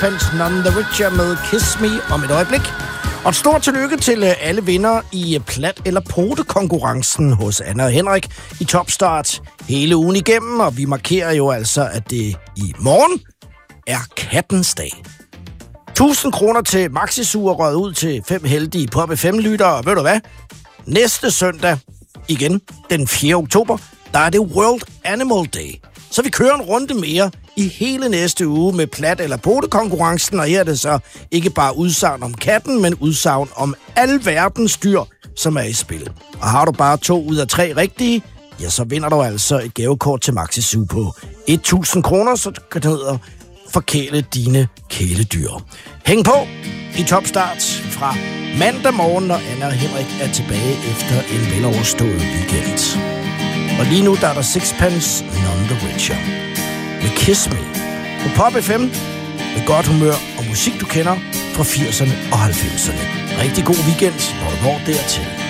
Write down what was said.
Sixpence None the Richer med Kiss Me om et øjeblik. Og et stort tillykke til alle vinder i plat- eller pote-konkurrencen hos Anna og Henrik i Topstart hele ugen igennem. Og vi markerer jo altså, at det i morgen er kattens dag. 1000 kroner til Maxisuger røget ud til 5 heldige Pop FM-lyttere. Og ved du hvad? Næste søndag, igen den 4. oktober, der er det World Animal Day. Så vi kører en runde mere i hele næste uge med plat- eller pote-konkurrencen. Og her er det så ikke bare udsagn om katten, men udsagn om alverdens dyr, som er i spil. Og har du bare 2 ud af 3 rigtige, ja, så vinder du altså et gavekort til Maxisuge på 1000 kroner, så du kan hedde forkæle dine kæledyr. Hæng på i Topstart fra mandag morgen, når Anna og Henrik er tilbage efter en veloverstået weekend. Og lige nu der er der Sixpence None the Richer med Kiss Me på Pop FM med godt humør og musik, du kender fra 80'erne og 90'erne. Rigtig god weekend, når du når dertil.